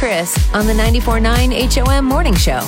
Chris on the 94.9 HOM Morning Show.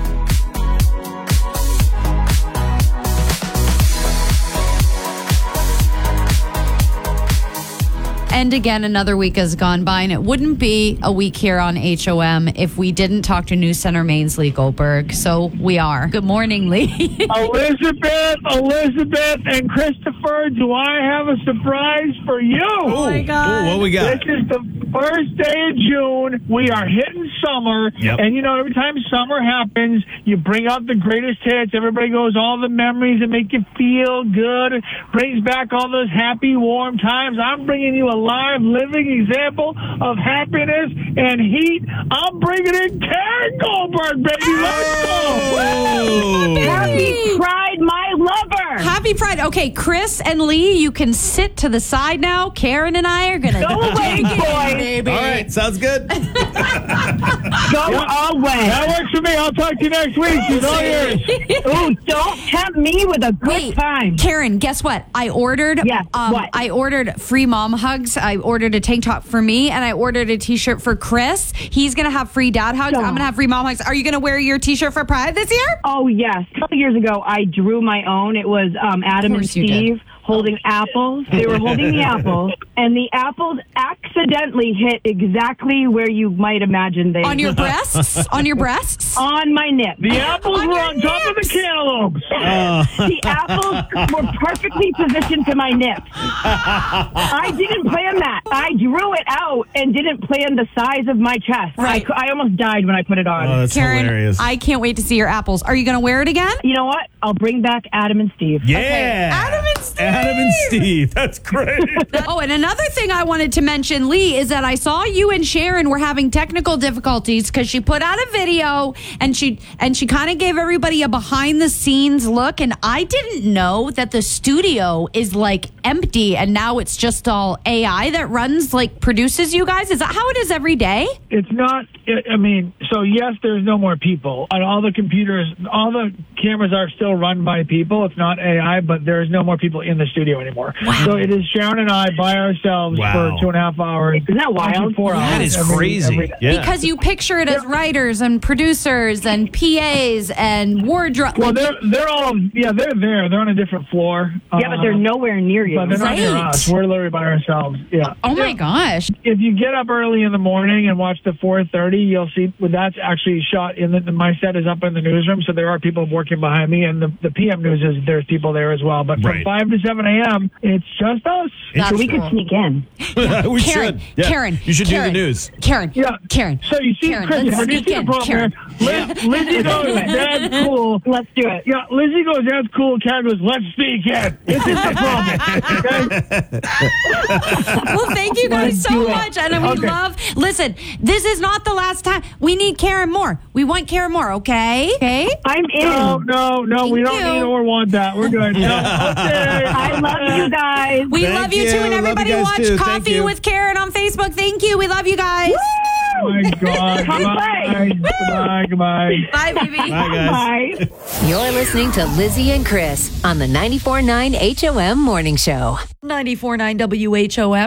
And again, another week has gone by, and it wouldn't be a week here on HOM if we didn't talk to News Center Maine's Lee Goldberg. So we are. Good morning, Lee. Elizabeth, and Christopher, do I have a surprise for you? Oh, my God. Ooh, what we got? This is the first day of June. We are hitting summer. Yep. And, every time summer happens, you bring out the greatest hits. Everybody goes, all the memories that make you feel good. It brings back all those happy, warm times. I'm bringing you a live, living example of happiness and heat. I'm bringing in Karen Goldberg, baby. Let's go. Happy Pride, my lover. Happy Pride. Okay, Chris and Lee, you can sit to the side now. Karen and I are going to Go away, boy. baby. All right, sounds good. Go away. That works for me. I'll talk to you next week. She's all yours. Ooh, don't tempt me with a good Wait, time. Karen, guess what? I ordered Yes, what? I ordered free mom hugs. I ordered a tank top for me, and I ordered a t-shirt for Chris. He's going to have free dad hugs. I'm going to have free mom hugs. Are you going to wear your t-shirt for Pride this year? Oh, yes. A couple years ago, I drew my own. It was Adam and course you did. Steve holding apples. They were holding the apples, and the apples accidentally hit exactly where you might imagine they On your breasts? On your breasts? on my nips. The apples On were your on top of the nips. cantaloupes. The apples were perfectly positioned to my nips. I didn't plan that. I drew it out and didn't plan the size of my chest. Right. I almost died when I put it on. Oh, that's Karen, hilarious. I can't wait to see your apples. Are you going to wear it again? You know what? I'll bring back Adam and Steve. Yeah. Adam and Steve. Adam and Steve. That's great. Oh, and another thing I wanted to mention, Lee, is that I saw you and Sharon were having technical difficulties because she put out a video and she kind of gave everybody a behind the scenes look, and I didn't know that the studio is like empty and now it's just all AI that produces you guys. Is that how it is every day? It's not, so yes, there's no more people. On all the computers, all the cameras are still run by people. It's not AI, but there's no more people in the studio anymore. Wow. So it is Sharon and I by ourselves Wow. for 2.5 hours. Isn't that wild? 4 hours. That is every crazy. day. Yeah. Because you picture it as writers and producers and PAs and wardrobe. Well, they're all, they're there. They're on a different floor. Yeah, but they're nowhere near you. But they're not near Right. us. We're literally by ourselves. Yeah. Oh my gosh. If you get up early in the morning and watch the 4:30, you'll see that's actually shot in my set is up in the newsroom, so there are people working behind me, and the PM news is there's people there as well. But from Right. 5 to 7 a.m., it's just us. So we could sneak in. we Karen, should. Yeah. Karen, You should Karen, do the news. Karen, Yeah. Karen. So you see, Karen, Christopher, let's do you sneak see the in. problem Karen. here? Lizzie goes, that's cool. Let's do it. Yeah, Lizzie goes, that's cool. Karen goes, let's sneak in. This is the problem. Okay? Well, thank you guys so do it. much. And we Okay. listen, this is not the last time. We need Karen more. We want Karen more, okay? Okay? I'm in. No, we don't you. need or want that. We're good. No, okay. I love you guys. We Thank love you too. you. And Love you everybody guys watch too. Thank Coffee you. with Karen on Facebook. Thank you. We love you guys. Oh, my God. Come Goodbye. Goodbye. Bye, baby. Bye, guys. Bye. You're listening to Lizzie and Chris on the 94.9 HOM Morning Show. 94.9 WHOM.